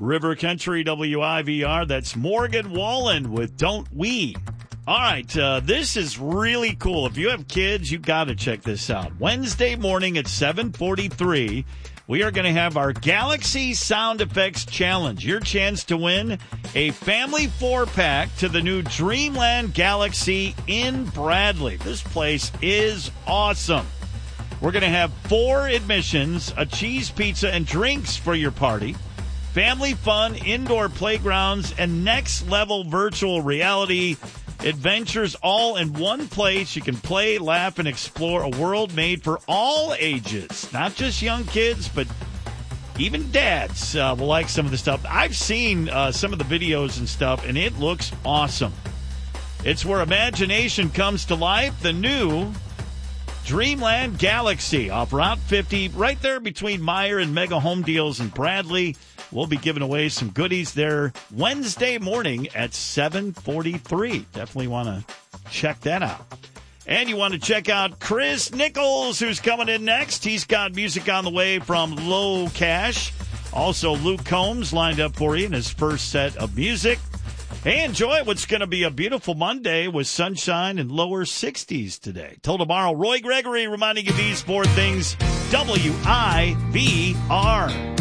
River Country WIVR. That's Morgan Wallen with Don't We. All right, this is really cool. If you have kids, you got to check this out. Wednesday morning at 7:43, we are going to have our Galaxy Sound Effects Challenge. Your chance to win a family 4-pack to the new Dreamland Galaxy in Bradley. This place is awesome. We're going to have 4 admissions, a cheese pizza, and drinks for your party. Family fun, indoor playgrounds, and next-level virtual reality adventures all in one place. You can play, laugh, and explore a world made for all ages. Not just young kids, but even dads will like some of the stuff. I've seen some of the videos and stuff, and it looks awesome. It's where imagination comes to life. The new Dreamland Galaxy off Route 50, right there between Meyer and Mega Home Deals in Bradley. We'll be giving away some goodies there Wednesday morning at 7:43. Definitely want to check that out. And you want to check out Chris Nichols, who's coming in next. He's got music on the way from Low Cash. Also, Luke Combs lined up for you in his first set of music. Hey, enjoy what's going to be a beautiful Monday with sunshine and lower 60s today. Till tomorrow, Roy Gregory reminding you these 4 things. WIVR.